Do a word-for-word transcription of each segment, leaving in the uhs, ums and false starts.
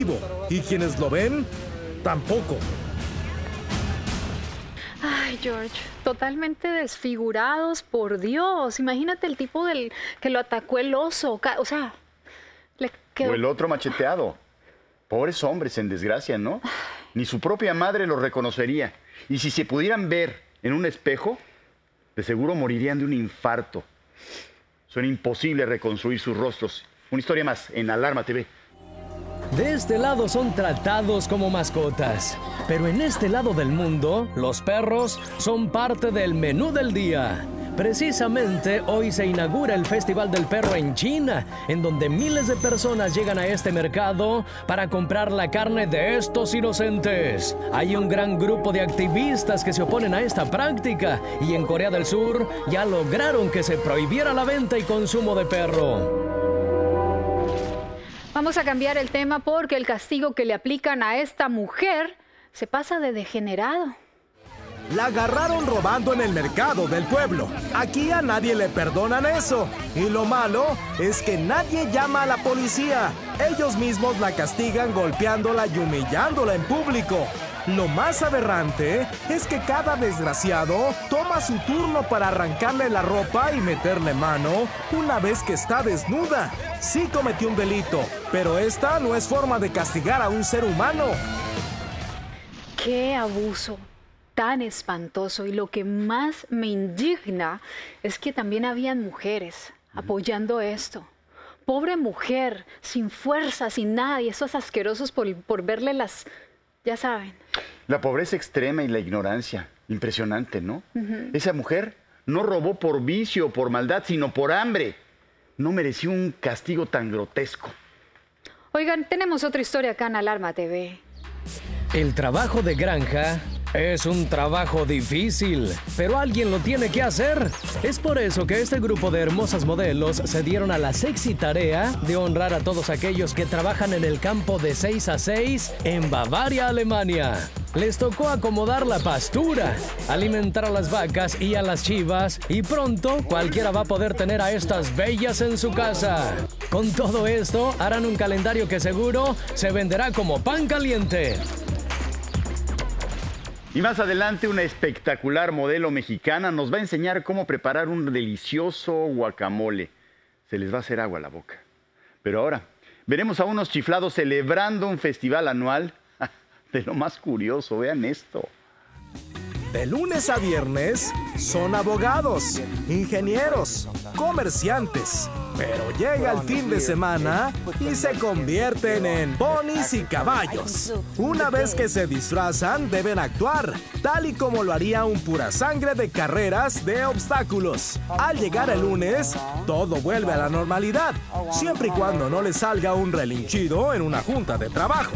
Y quienes lo ven, tampoco. Ay, George, totalmente desfigurados, por Dios. Imagínate el tipo del que lo atacó el oso. O sea, le quedó... O el otro macheteado. Pobres hombres en desgracia, ¿no? Ni su propia madre los reconocería. Y si se pudieran ver en un espejo, de seguro morirían de un infarto. Suena imposible reconstruir sus rostros. Una historia más en Alarma T V. De este lado son tratados como mascotas, pero en este lado del mundo, los perros son parte del menú del día. Precisamente hoy se inaugura el Festival del Perro en China, en donde miles de personas llegan a este mercado para comprar la carne de estos inocentes. Hay un gran grupo de activistas que se oponen a esta práctica y en Corea del Sur ya lograron que se prohibiera la venta y consumo de perro. Vamos a cambiar el tema porque el castigo que le aplican a esta mujer se pasa de degenerado. La agarraron robando en el mercado del pueblo. Aquí a nadie le perdonan eso. Y lo malo es que nadie llama a la policía. Ellos mismos la castigan golpeándola y humillándola en público. Lo más aberrante es que cada desgraciado toma su turno para arrancarle la ropa y meterle mano una vez que está desnuda. Sí cometió un delito, pero esta no es forma de castigar a un ser humano. ¡Qué abuso tan espantoso! Y lo que más me indigna es que también habían mujeres apoyando esto. Pobre mujer, sin fuerza, sin nada, y esos asquerosos por, por verle las... Ya saben. La pobreza extrema y la ignorancia. Impresionante, ¿no? Uh-huh. Esa mujer no robó por vicio o por maldad, sino por hambre. No mereció un castigo tan grotesco. Oigan, tenemos otra historia acá en Alarma T V. El trabajo de granja es un trabajo difícil, pero alguien lo tiene que hacer. Es por eso que este grupo de hermosas modelos se dieron a la sexy tarea de honrar a todos aquellos que trabajan en el campo de seis a seis en Bavaria, Alemania. Les tocó acomodar la pastura, alimentar a las vacas y a las chivas, y pronto cualquiera va a poder tener a estas bellas en su casa. Con todo esto, harán un calendario que seguro se venderá como pan caliente. Y más adelante, una espectacular modelo mexicana nos va a enseñar cómo preparar un delicioso guacamole. Se les va a hacer agua a la boca. Pero ahora, veremos a unos chiflados celebrando un festival anual de lo más curioso. Vean esto. De lunes a viernes son abogados, ingenieros, comerciantes. Pero llega el fin de semana y se convierten en ponis y caballos. Una vez que se disfrazan, deben actuar, tal y como lo haría un pura sangre de carreras de obstáculos. Al llegar el lunes, todo vuelve a la normalidad, siempre y cuando no les salga un relinchido en una junta de trabajo.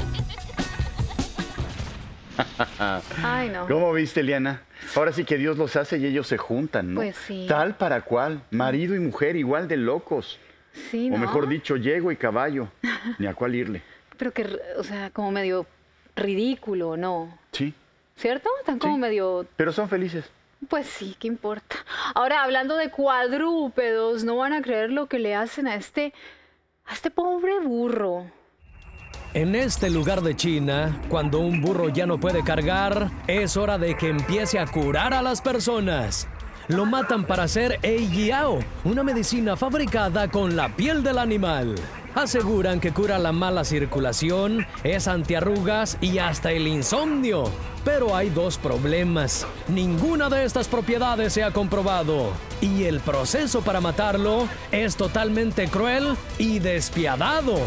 Ay, no. ¿Cómo viste, Eliana? Ahora sí que Dios los hace y ellos se juntan, ¿no? Pues sí. Tal para cual, marido y mujer igual de locos. Sí, ¿no? O mejor dicho, yegua y caballo, ni a cuál irle. Pero que, o sea, como medio ridículo, ¿no? Sí. ¿Cierto? Están como sí. medio... Pero son felices. Pues sí, ¿qué importa? Ahora, hablando de cuadrúpedos, no van a creer lo que le hacen a este, a este pobre burro. En este lugar de China, cuando un burro ya no puede cargar, es hora de que empiece a curar a las personas. Lo matan para hacer Eijiao, una medicina fabricada con la piel del animal. Aseguran que cura la mala circulación, es antiarrugas y hasta el insomnio. Pero hay dos problemas. Ninguna de estas propiedades se ha comprobado. Y el proceso para matarlo es totalmente cruel y despiadado.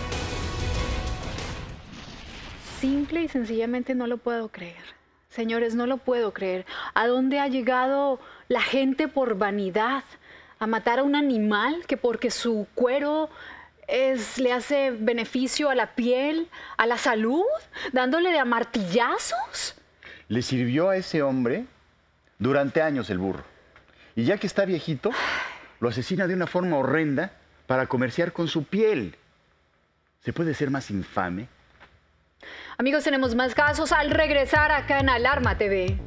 Simple y sencillamente no lo puedo creer. Señores, no lo puedo creer. ¿A dónde ha llegado la gente por vanidad? ¿A matar a un animal que porque su cuero es, le hace beneficio a la piel, a la salud? ¿Dándole de a martillazos? Le sirvió a ese hombre durante años el burro. Y ya que está viejito, lo asesina de una forma horrenda para comerciar con su piel. ¿Se puede ser más infame? Amigos, tenemos más casos al regresar acá en Alarma T V.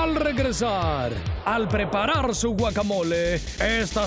Al regresar, al preparar su guacamole, esta